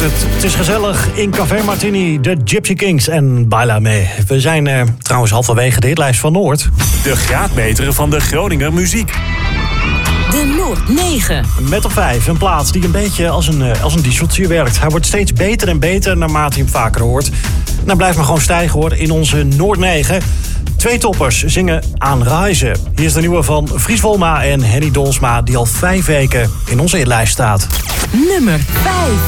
Het is gezellig in Café Martini, de Gypsy Kings en Baila Me. We zijn trouwens halverwege de hitlijst van Noord. De graadmeter van de Groninger muziek. De Noord 9. Met op 5 een plaats die een beetje als een dieseltje werkt. Hij wordt steeds beter en beter naarmate je hem vaker hoort. Nou, blijft maar gewoon stijgen hoor in onze Noord 9. 2 toppers zingen Aan Reizen. Hier is de nieuwe van Fries Wolma en Henny Dolsma, die al 5 weken in onze hitlijst staat. Nummer 5.